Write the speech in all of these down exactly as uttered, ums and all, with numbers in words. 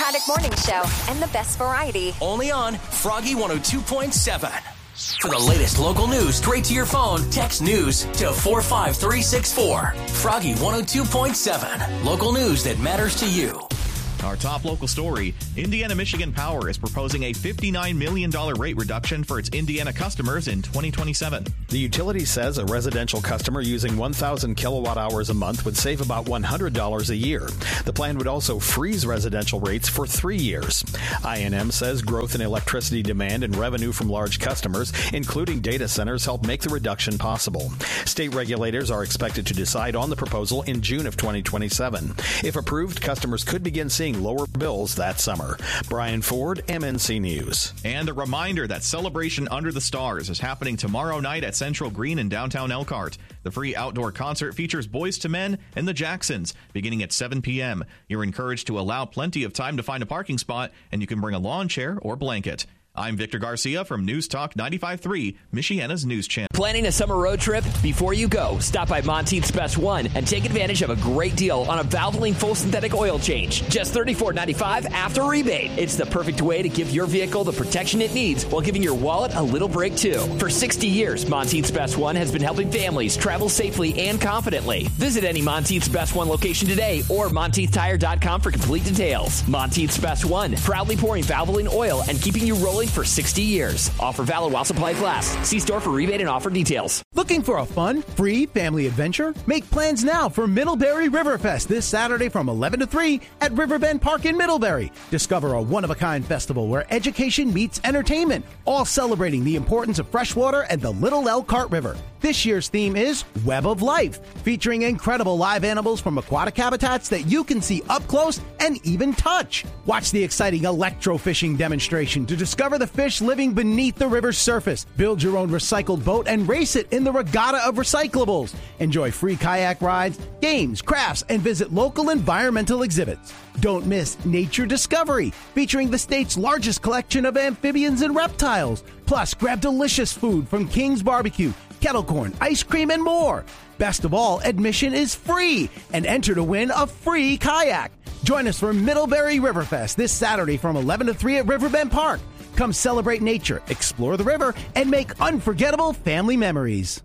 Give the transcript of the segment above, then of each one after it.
Paddock Morning Show and the best variety. Only on Froggy one oh two point seven. For the latest local news straight to your phone, text news to four five three six four. Froggy one oh two point seven. Local news that matters to you. Our top local story, Indiana Michigan Power is proposing a fifty-nine million dollars rate reduction for its Indiana customers in twenty twenty-seven. The utility says a residential customer using one thousand kilowatt hours a month would save about one hundred dollars a year. The plan would also freeze residential rates for three years. I N M says growth in electricity demand and revenue from large customers, including data centers, help make the reduction possible. State regulators are expected to decide on the proposal in June of twenty twenty-seven. If approved, customers could begin seeing lower bills that summer. Brian Ford, M N C News. And a reminder that Celebration Under the Stars is happening tomorrow night at Central Green in downtown Elkhart. The free outdoor concert features Boyz two Men and the Jacksons, beginning at seven p.m. You're encouraged to allow plenty of time to find a parking spot, and you can bring a lawn chair or blanket. I'm Victor Garcia from News Talk ninety-five point three, Michiana's news channel. Planning a summer road trip? Before you go, stop by Monteith's Best One and take advantage of a great deal on a Valvoline full synthetic oil change. Just thirty-four ninety-five after rebate. It's the perfect way to give your vehicle the protection it needs while giving your wallet a little break, too. For sixty years, Monteith's Best One has been helping families travel safely and confidently. Visit any Monteith's Best One location today or Monteith Tire dot com for complete details. Monteith's Best One, proudly pouring Valvoline oil and keeping you rolling for sixty years. Offer valid while supplies last. See store for rebate and offer details. Looking for a fun, free family adventure? Make plans now for Middlebury Riverfest this Saturday from eleven to three at Riverbend Park in Middlebury. Discover a one-of-a-kind festival where education meets entertainment, all celebrating the importance of freshwater and the Little Elkhart River. This year's theme is Web of Life, featuring incredible live animals from aquatic habitats that you can see up close and even touch. Watch the exciting electrofishing demonstration to discover the fish living beneath the river's surface. Build your own recycled boat and race it in the regatta of recyclables. Enjoy free kayak rides, games, crafts, and visit local environmental exhibits. Don't miss Nature Discovery, featuring the state's largest collection of amphibians and reptiles. Plus, grab delicious food from King's Barbecue, kettle corn, ice cream, and more. Best of all, admission is free, and enter to win a free kayak. Join us for Middlebury Riverfest this Saturday from eleven to three at Riverbend Park. Come celebrate nature, explore the river, and make unforgettable family memories.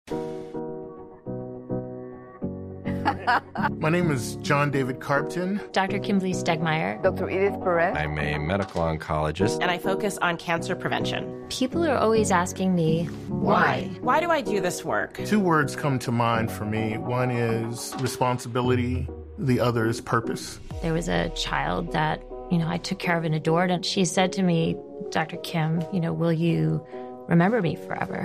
My name is John David Carpton. Doctor Kimberly Stegmeyer. Doctor Edith Perez. I'm a medical oncologist. And I focus on cancer prevention. People are always asking me, why? Why do I do this work? Two words come to mind for me. One is responsibility. The other is purpose. There was a child that, you know, I took care of and adored, and she said to me, Doctor Kim, you know, will you remember me forever?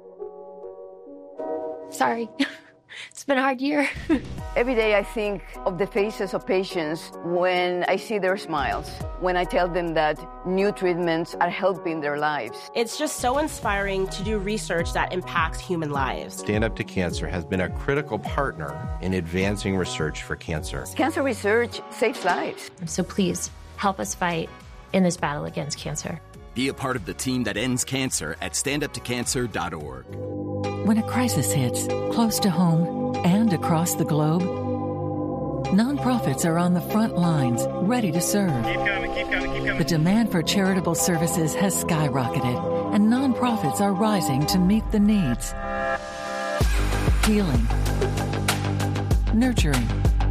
Sorry. It's been a hard year. Every day I think of the faces of patients when I see their smiles, when I tell them that new treatments are helping their lives. It's just so inspiring to do research that impacts human lives. Stand Up to Cancer has been a critical partner in advancing research for cancer. Cancer research saves lives. So please help us fight in this battle against cancer. Be a part of the team that ends cancer at stand up to cancer dot org. When a crisis hits, close to home and across the globe, nonprofits are on the front lines, ready to serve. Keep coming, keep coming, keep coming. The demand for charitable services has skyrocketed, and nonprofits are rising to meet the needs. Healing, nurturing,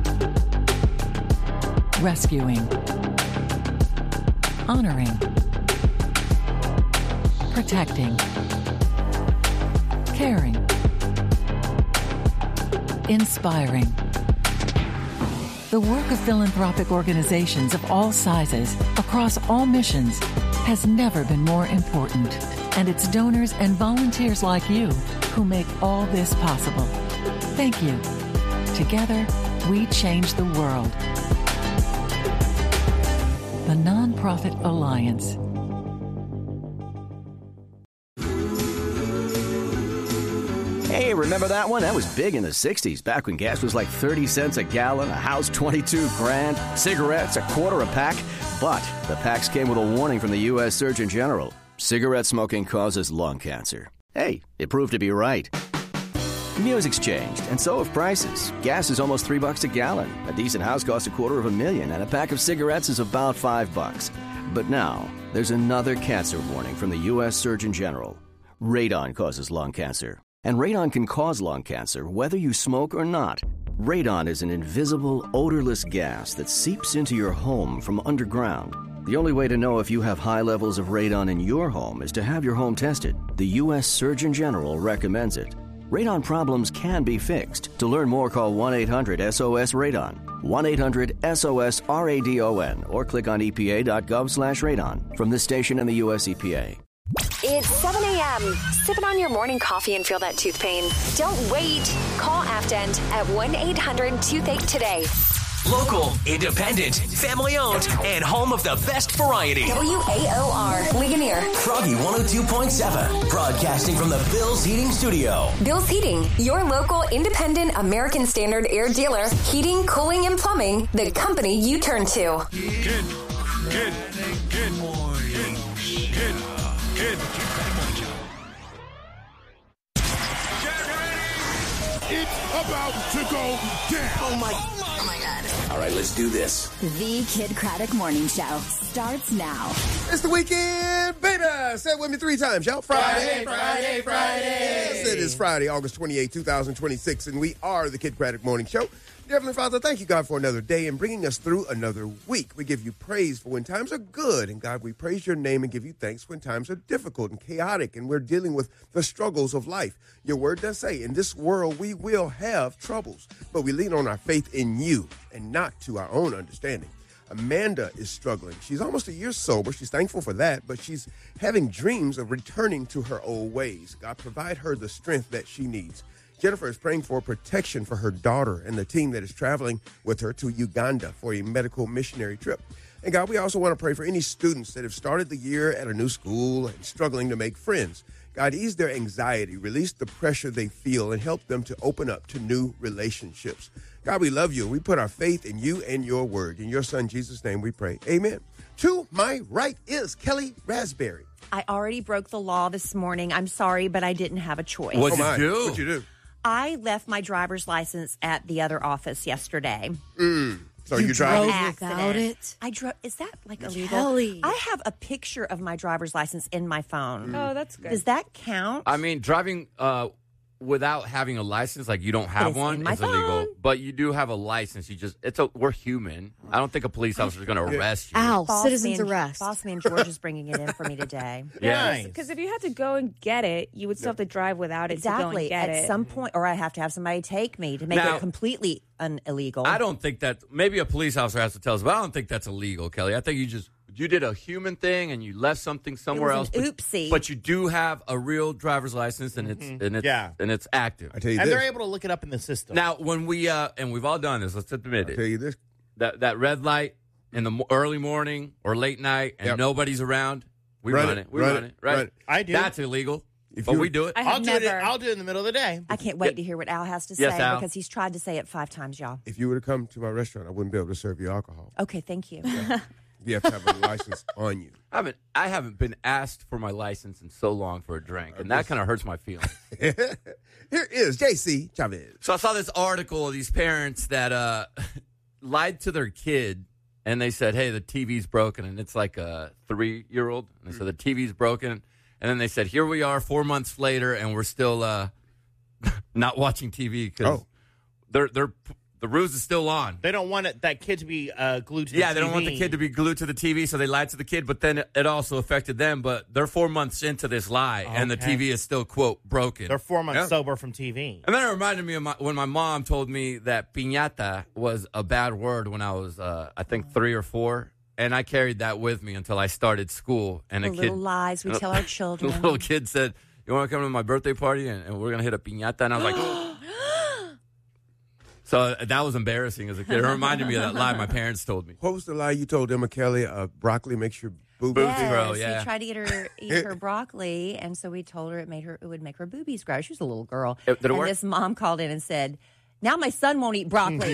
rescuing, honoring, protecting, caring, inspiring. The work of philanthropic organizations of all sizes, across all missions, has never been more important. And it's donors and volunteers like you who make all this possible. Thank you. Together, we change the world. The Nonprofit Alliance. Hey, remember that one? That was big in the sixties, back when gas was like thirty cents a gallon, a house twenty-two grand, cigarettes a quarter a pack. But the packs came with a warning from the U S Surgeon General. Cigarette smoking causes lung cancer. Hey, it proved to be right. Music's changed, and so have prices. Gas is almost three bucks a gallon. A decent house costs a quarter of a million, and a pack of cigarettes is about five bucks. But now, there's another cancer warning from the U S Surgeon General. Radon causes lung cancer. And radon can cause lung cancer whether you smoke or not. Radon is an invisible, odorless gas that seeps into your home from underground. The only way to know if you have high levels of radon in your home is to have your home tested. The U S Surgeon General recommends it. Radon problems can be fixed. To learn more, call one eight hundred S O S radon. one eight hundred S O S R A D O N or click on E P A dot gov slash radon from this station and the U S E P A. It's seven a.m. Sipping on your morning coffee and feel that tooth pain? Don't wait. Call Afdent at one eight hundred toothache today. Local, independent, family-owned, and home of the best variety. W A O R, Ligonier. Froggy one oh two point seven, broadcasting from the Bill's Heating Studio. Bill's Heating, your local independent American Standard air dealer. Heating, cooling, and plumbing, the company you turn to. Good, good, good morning. Good, good. Get ready. It's about to go down. Oh, my, oh my God. All right, let's do this. The Kid Craddock Morning Show starts now. It's the weekend, baby. Say it with me three times, y'all. Friday, Friday, Friday. Friday. Yes, it is Friday, August twenty-eighth, twenty twenty-six, and we are the Kid Craddock Morning Show. Dear Heavenly Father, thank you, God, for another day and bringing us through another week. We give you praise for when times are good, and God, we praise your name and give you thanks when times are difficult and chaotic, and we're dealing with the struggles of life. Your word does say, in this world we will have troubles, but we lean on our faith in you and not to our own understanding. Amanda is struggling. She's almost a year sober. She's thankful for that, but she's having dreams of returning to her old ways. God, provide her the strength that she needs. Jennifer is praying for protection for her daughter and the team that is traveling with her to Uganda for a medical missionary trip. And God, we also want to pray for any students that have started the year at a new school and struggling to make friends. God, ease their anxiety, release the pressure they feel, and help them to open up to new relationships. God, we love you. We put our faith in you and your word. In your son, Jesus' name, we pray. Amen. To my right is Kelly Raspberry. I already broke the law this morning. I'm sorry, but I didn't have a choice. What'd you do? What'd you do? I left my driver's license at the other office yesterday. Mm. So you, you drove driving? without it? I drove. Is that like illegal? Kelly. I have a picture of my driver's license in my phone. Mm. Oh, that's good. Does that count? I mean, driving uh, without having a license, like you don't have is one, in my is illegal. phone. But you do have a license. You just it's a we're human. I don't think a police officer is going to arrest you. Ow, Boss citizen's man, arrest. Boss man George is bringing it in for me today. Yeah. Because if you had to go and get it, you would still have to drive without it to go Exactly. and get At it. some point, or I have to have somebody take me to make Now- it completely un- illegal. I don't think that maybe a police officer has to tell us, but I don't think that's illegal, Kelly. I think you just you did a human thing and you left something somewhere It else. was an but, oopsie. but you do have a real driver's license and it's and it's Yeah. and it's active. I tell you And this. they're able to look it up in the system. Now, when we uh and we've all done this, let's admit I it. tell you this. That that red light in the mo- early morning or late night and Yep. nobody's around, we Run run, it, it. We run run it, it, right? run it. I do. That's illegal. If but you- we do it. I I'll have do it. never. I'll do it in the middle of the day. I can't wait to hear what Al has to say Yes, Al. because he's tried to say it five times, y'all. If you were to come to my restaurant, I wouldn't be able to serve you alcohol. Okay, thank you. You have to have a license on you. I haven't I haven't been asked for my license in so long for a drink, and that kind of hurts my feelings. Here is J C Chavez. So I saw this article of these parents that uh, lied to their kid, and they said, "Hey, the T V's broken," and it's like a three-year-old. And they said the T V's broken, and then they said, "Here we are, four months later, and we're still uh, not watching T V because Oh. they're they're." The ruse is still on. They don't want it, that kid to be uh, glued to the Yeah, they T V. don't want the kid to be glued to the T V, so they lied to the kid, but then it, it also affected them. But they're four months into this lie, and the Okay. T V is still, quote, broken. They're four months Yeah. sober from T V. And then it reminded me of my, when my mom told me that piñata was a bad word when I was, uh, I think, three or four. And I carried that with me until I started school. And The a kid, little lies we tell our the children. little kid said, "You want to come to my birthday party and, and we're going to hit a piñata?" And I was like, so that was embarrassing as a kid. It reminded me of that lie my parents told me. What was the lie you told Emma Kelly? Uh, broccoli makes your boobies Boobs Yes, grow, we yeah. tried to get her eat her broccoli, and so we told her it made her it would make her boobies grow. She was a little girl, It- did it and work? this mom called in and said, Now my son won't eat broccoli.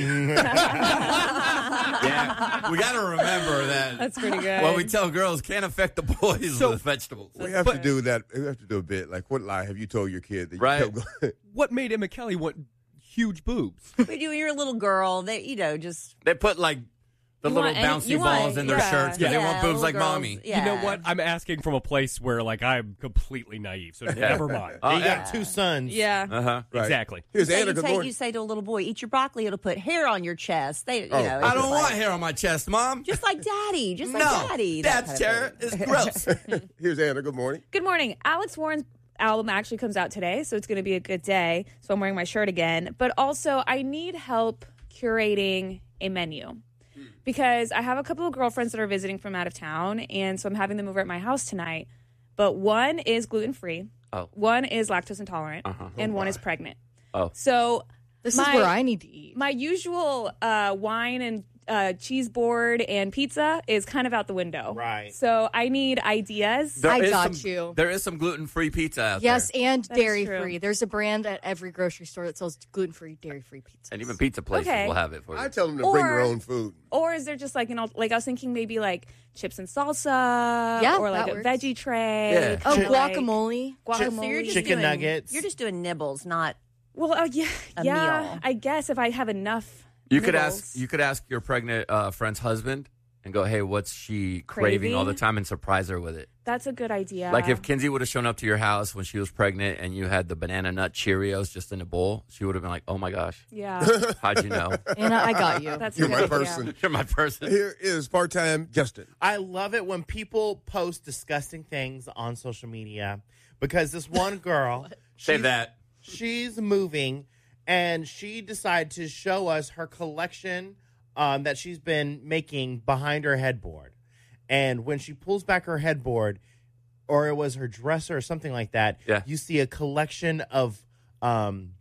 Yeah, we got to remember that. That's pretty good. What we tell girls can't affect the boys So- with vegetables. We have to do that. We have to do a bit. Like, what lie have you told your kid that you Right. kept going? What made Emma Kelly want huge boobs? When you're a little girl, they, you know, just. They put like the You little want any- bouncy you want- balls in their yeah. shirts because they Yeah, want boobs little like girls. mommy. Yeah. You know what? I'm asking from a place where, like, I'm completely naive, so never mind. Oh, you yeah. got two sons. Yeah. Uh-huh. Right. Exactly. Here's So Anna. you, Good take, morning. you say to a little boy, eat your broccoli, it'll put hair on your chest. They, you Oh. know, I it's don't like- want hair on my chest, Mom. Just like daddy. Just like no, daddy. that that's kind of terror. thing. It's gross. Here's Anna. Good morning. Good morning. Alex Warren's album actually comes out today, so it's going to be a good day. So I'm wearing my shirt again. But also, I need help curating a menu because I have a couple of girlfriends that are visiting from out of town, and so I'm having them over at my house tonight. But one is gluten-free, Oh. one is lactose intolerant, Uh-huh. and Oh, one my. is pregnant. Oh. So This my- is where I need to eat. My usual uh, wine and uh, cheese board and pizza is kind of out the window. Right. So I need ideas. There I is got some- you. There is some gluten-free pizza out Yes, there. and That is dairy true. free. There's a brand at every grocery store that sells gluten-free, dairy-free pizza. And even pizza places Okay. will have it for you. I tell them to bring your Or- own food. Or is there just like, you know, like I was thinking maybe like chips and salsa Yeah, or like that a works. veggie tray. Yeah. Oh, kinda like- guacamole. guacamole. So you're just Chicken doing, nuggets. You're just doing nibbles, not. Well, uh, yeah, A yeah. meal. I guess if I have enough. You could nibbles. ask. You could ask your pregnant uh, friend's husband and go, "Hey, what's she craving, Craving? all the time?" and surprise her with it. That's a good idea. Like if Kinsey would have shown up to your house when she was pregnant and you had the banana nut Cheerios just in a bowl, she would have been like, "Oh my gosh, Yeah. how'd you know?" Anna, I got you. That's a You're good my idea. person. You're my person. Here is part-time Justin. I love it when people post disgusting things on social media because this one girl, Say she's- that. she's moving and she decided to show us her collection um, that she's been making behind her headboard. And when she pulls back her headboard, or it was her dresser or something like that, Yeah. you see a collection of um,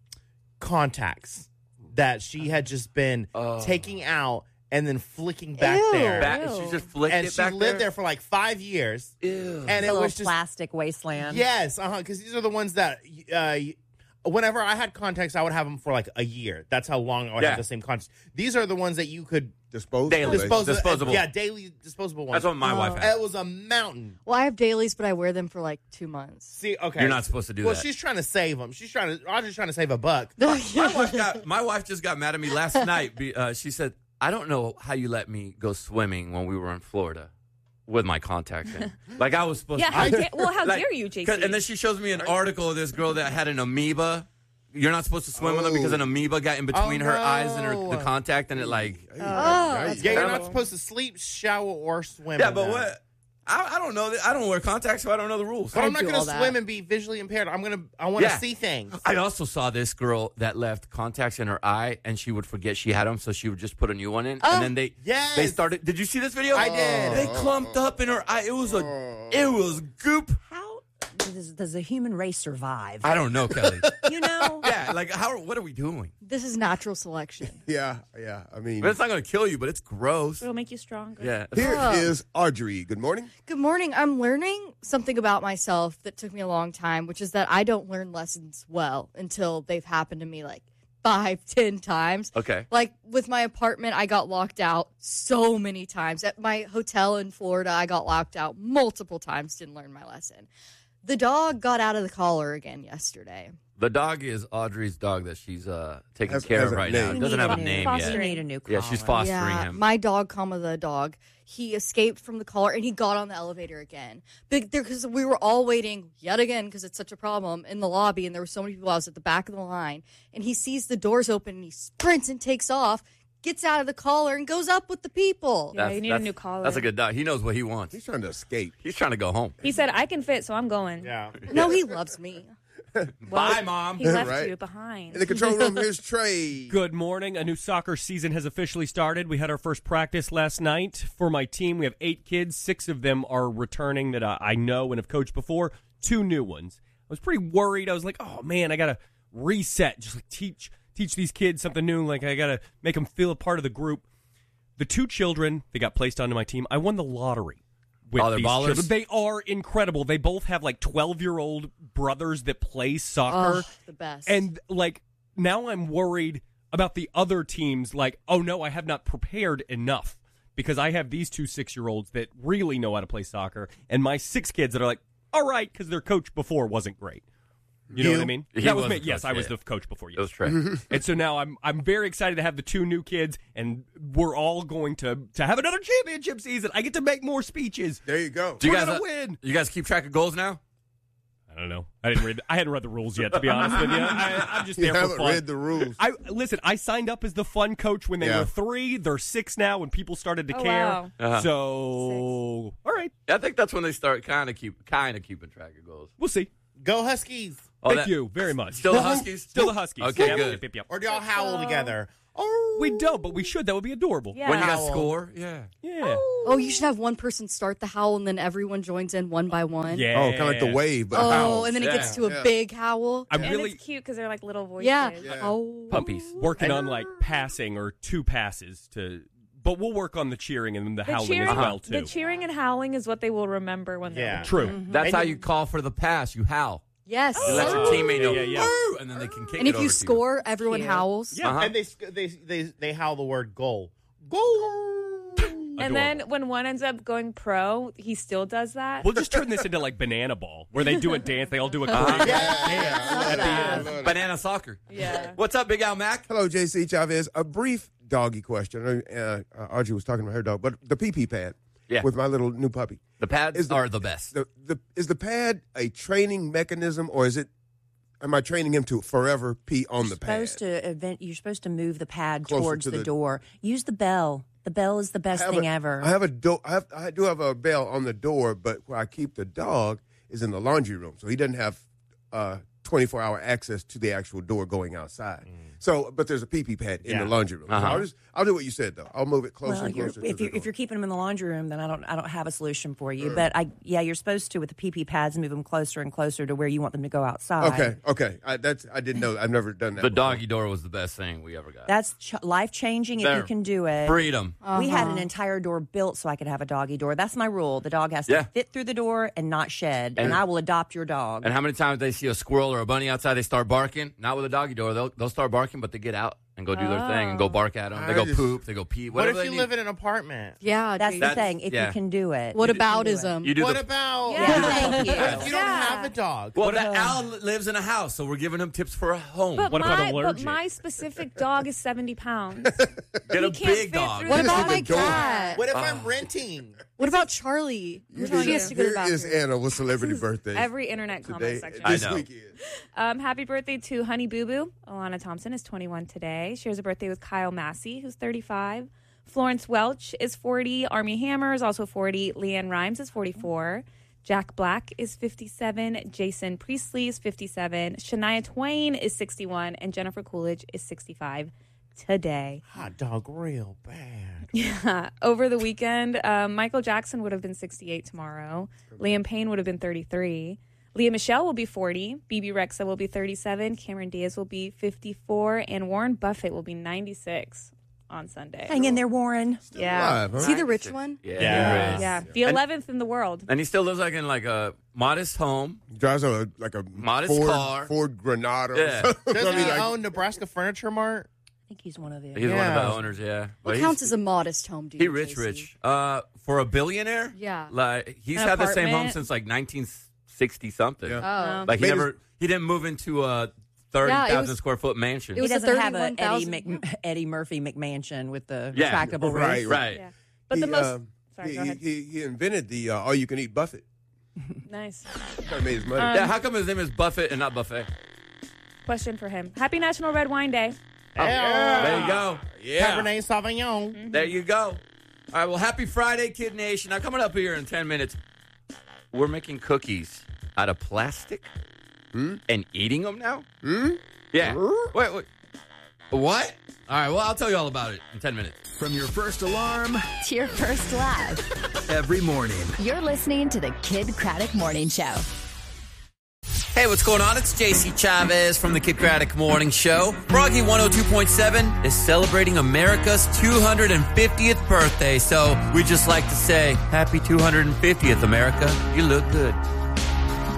contacts that she had just been Oh. taking out and then flicking back Ew. there. Back, she just flicked and it she back lived there? there. for like five years. Ew. And a it little was just plastic wasteland. yes, uh huh. Because these are the ones that uh, whenever I had contacts, I would have them for like a year. That's how long I would Yeah. have the same contacts. These are the ones that you could Dispose. Daily. dispose of- Disposable. yeah, daily disposable ones. That's what my Oh. wife has. It was a mountain. Well, I have dailies, but I wear them for like two months. See, okay, You're not supposed to do well, that. she's trying to save them. She's trying to. Audrey's trying to save a buck. my wife got. My wife just got mad at me last night. Be- Uh, she said, "I don't know how you let me go swimming when we were in Florida with my contacts in. Like I was supposed Yeah, to." how da- well, how Like, dare you, J C? 'cause- And then she shows me an article of this girl that had an amoeba. You're not supposed to swim with them because an amoeba got in between Oh, her eyes and her no. the contact, and it like. Oh, Yeah, you're not terrible. supposed to sleep, shower, or swim. Yeah, in but them. what? I, I don't know. I don't wear contacts, so I don't know the rules. But I'm not do going all to that. swim and be visually impaired. I'm gonna. I want to Yeah. see things. I also saw this girl that left contacts in her eye, and she would forget she had them, so she would just put a new one in, Oh, and then they yes. they started. Did you see this video? I did. They clumped up in her eye. It was a it was goop. How does, does the human race survive? I don't know, Kelly. You know? Yeah, like how? What are we doing? This is natural selection. Yeah, yeah. I mean, I mean, it's not going to kill you, but it's gross. It'll make you stronger. Yeah. here Oh. is Audrey. Good morning. Good morning. I'm learning something about myself that took me a long time, which is that I don't learn lessons well until they've happened to me like five, ten times. Okay. Like with my apartment, I got locked out so many times. At my hotel in Florida, I got locked out multiple times, didn't learn my lesson. The dog got out of the collar again yesterday. The dog is Audrey's dog that she's uh, taking Has- care has of a right name. now. It You doesn't need have a a new- name foster- yet. You need a new Yeah, she's collar. fostering yeah, him. my dog, comma the dog, he escaped from the collar and he got on the elevator again. Because we were all waiting yet again because it's such a problem in the lobby, and there were so many people. I was at the back of the line, and he sees the doors open and he sprints and takes off, gets out of the collar and goes up with the people. Yeah, you need a that's- new collar. That's a good dog. He knows what he wants. He's trying to escape. He's trying to go home. He said, I can fit, so I'm going. Yeah. No, he loves me. Bye, Mom. He left Right. you behind. In the control room, here's Trey. Good morning. A new soccer season has officially started. We had our first practice last night. For my team, we have eight kids. Six of them are returning that I I know and have coached before. Two new ones. I was pretty worried. I was like, oh, man, I got to reset. Just like teach teach these kids something new. Like I got to make them feel a part of the group. The two children that got placed onto my team, I won the lottery. With Oh, they're these ballers? children. They are incredible. They both have like twelve-year-old brothers that play soccer. Oh, the best. And like now I'm worried about the other teams like, oh, no, I have not prepared enough because I have these two six-year-olds that really know how to play soccer and my six kids that are like, all right, because their coach before wasn't great. You know You- what I mean? He That was was me. the Yes, coach, I was yeah. the coach before you. That was Trey. And so now I'm I'm very excited to have the two new kids, and we're all going to to have another championship season. I get to make more speeches. There you go. Do you We're guys gonna uh, win. You guys keep track of goals now? I don't know. I didn't read. I hadn't read the rules yet, to be honest with you. I, I'm just You there for haven't fun. read the rules. I listen. I signed up as the fun coach when they Yeah. were three. They're six now. When people started to Oh, care. wow. Uh-huh. So all right, I think that's when they start kind of keep kind of keeping track of goals. we'll see. Go Huskies. Oh, Thank that- you very much. Still the Huskies? Still the Huskies. Okay, Yep, good. yep, yep, yep. Or do y'all howl together? We don't, but we should. That would be adorable. Yeah. When you guys Howl. score, yeah. Yeah. Oh, you should have one person start the howl and then everyone joins in one by one. Yeah. Oh, kind of like the wave, but Oh, howl. and then it Yeah. gets to a Yeah. big howl. I'm And really it's cute because they're like little voices. Yeah. Yeah. Oh. Puppies. working on like passing or two passes to, but we'll work on the cheering and the, The howling cheering, as well too. the cheering and howling is what they will remember when they're Yeah. older. True. That's And how you- you call for the pass. You howl. Yes. You let your teammate know, Yeah, yeah, yeah. "Woo," and then they can kick And it if over you to score, everyone Cute. howls. Yeah. Uh-huh. And they, sc- they they they howl the word goal. Goal. And then when one ends up going pro, he still does that. We'll just turn this into like Banana Ball, where they do a dance. They all do a choreographed Uh-huh. dance. I love at the that. end. I love that. Banana soccer. Yeah. What's up, Big Al Mac? Hello, J C Chavez. A brief doggy question. Uh, uh, Audrey was talking about her dog, but the pee pee pad Yeah. with my little new puppy. The pads Is the- are the best. The, the, is the pad a training mechanism, or is it? Am I training him to forever pee on the pad? supposed to event, you're supposed to move the pad Closer towards to the, the- door. Use the bell. The bell is the best I have thing a- ever. I have a do- I, have, I do have a bell on the door, but where I keep the dog is in the laundry room, so he doesn't have uh, twenty-four hour access to the actual door going outside. So, but there's a pee pee pad in Yeah. the laundry room. So Uh-huh. I'll just I'll do what you said though. I'll move it closer well, and you're, closer. if to you're the if door. you're keeping them in the laundry room, then I don't I don't have a solution for you. Sure. But I yeah, you're supposed to with the pee pee pads move them closer and closer to where you want them to go outside. Okay, okay. I, that's I didn't know. I've never done that. The before. doggy door was the best thing we ever got. That's ch- life changing if There. you can do it. Freedom. We had Uh-huh. an entire door built so I could have a doggy door. That's my rule. The dog has to Yeah. fit through the door and not shed, and, And- I will adopt your dog. And how many times they see a squirrel or a bunny outside, they start barking? Not with a doggy door. They'll, they'll start barking, but they get out and go do their thing and go bark at them. They I go just- poop. They go pee. What Whatever if they you need. live in an apartment? Yeah. That's Jason. the That's- thing. If yeah. you can do it. What You can about do it. ism? You do What the, about Yeah, thank you. what if you don't Yeah. have a dog? well, What the a- owl lives in a house, so we're giving him tips for a home. But What if I'm my, but allergic? my specific dog is seventy pounds. Get a He can't big fit dog. through What the about door. my door. cat? What if Uh, I'm renting? What about Charlie? You She need- has to go to the Here is bathroom. Anna with celebrity birthdays. Every internet comment today, section. I this know. weekend. Um, happy birthday to Honey Boo Boo. Alana Thompson is twenty-one today. Shares a birthday with Kyle Massey, who's thirty-five. Florence Welch is forty. Armie Hammer is also forty. Leanne Rhymes is forty-four. Jack Black is fifty-seven. Jason Priestley is fifty-seven. Shania Twain is sixty-one. And Jennifer Coolidge is sixty-five today. Hot dog real bad. Yeah. Over the weekend, um, Michael Jackson would have been sixty-eight tomorrow. Liam Payne would have been thirty-three. Leah Michelle will be forty. B B Rexa will be thirty-seven. Cameron Diaz will be fifty-four. And Warren Buffett will be ninety-six on Sunday. Hang in there, Warren. Yeah. Alive, huh? Is he the rich one? Yeah. Yeah. Yeah. The eleventh in the world. And he still lives like in like a modest home. Drives a like a Modest Ford, car. Ford Granada. or Yeah. something. Doesn't I mean, he like, own Nebraska Furniture Mart? I think he's one of them. He's one of Yeah. the owners, yeah. What But he's- counts as a modest home, do you He rich, J C? rich. Uh, for a billionaire? Yeah. Like he's An had the same home apartment? since like nineteen sixty something. Yeah. Oh. Like he Made his- never, he didn't move into a thirty thousand Yeah, it was- square foot mansion. it was he a doesn't have a Eddie, thirty-one thousand. Mc, Eddie Murphy McMansion with the Yeah. retractable roof. Right, right. Yeah. But he, the most. um, sorry, he, go ahead. he, he invented the uh, all-you-can-eat buffet. Nice. Kind of made his money. Um, Yeah, how come his name is Buffett and not Buffet? Question for him. Happy National Red Wine Day. Oh, there you go. yeah. Cabernet Sauvignon. There you go. All right, well, happy Friday, Kid Nation. Now, coming up here in ten minutes, we're making cookies out of plastic and eating them now? Hmm? Yeah. Wait, wait. What? All right, well, I'll tell you all about it in ten minutes. From your first alarm To your first laugh. every morning. You're listening to the Kid Craddock Morning Show. Hey, what's going on? It's J C Chavez from the Kid Craddock Morning Show. Froggy one oh two point seven is celebrating America's two hundred fiftieth birthday, so we just like to say, happy two hundred fiftieth, America. You look good.